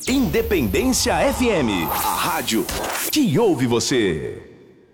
Independência FM, a rádio que ouve você.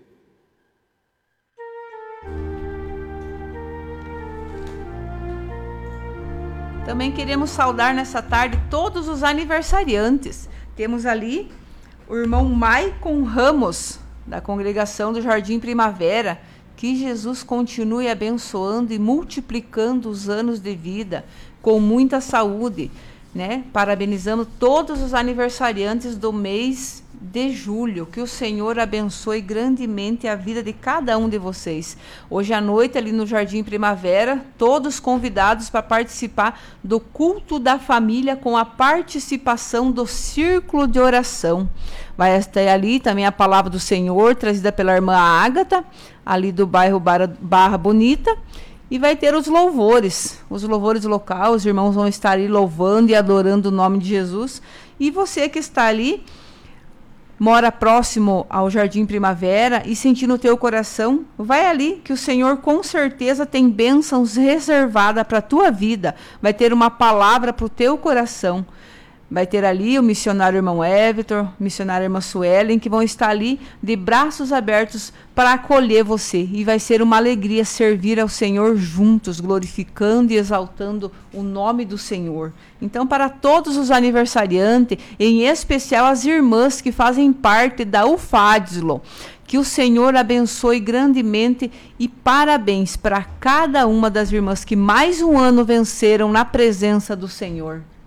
Também queremos saudar nessa tarde todos os aniversariantes. Temos ali o irmão Maicon Ramos, da congregação do Jardim Primavera. Que Jesus continue abençoando e multiplicando os anos de vida com muita saúde, né? Parabenizando todos os aniversariantes do mês de julho. Que o Senhor abençoe grandemente a vida de cada um de vocês. Hoje à noite, ali no Jardim Primavera, todos convidados para participar do culto da família com a participação do círculo de oração. Vai ter ali também a palavra do Senhor, trazida pela irmã Ágata, ali do bairro Barra Bonita. E vai ter os louvores locais. Os irmãos vão estar ali louvando e adorando o nome de Jesus. E você que está ali, mora próximo ao Jardim Primavera e sentindo o teu coração, vai ali que o Senhor com certeza tem bênçãos reservadas para a tua vida. Vai ter uma palavra para o teu coração. Vai ter ali o missionário irmão Everton, missionária irmã Suelen, que vão estar ali de braços abertos para acolher você. E vai ser uma alegria servir ao Senhor juntos, glorificando e exaltando o nome do Senhor. Então, para todos os aniversariantes, em especial as irmãs que fazem parte da UFADSLO, que o Senhor abençoe grandemente e parabéns para cada uma das irmãs que mais um ano venceram na presença do Senhor.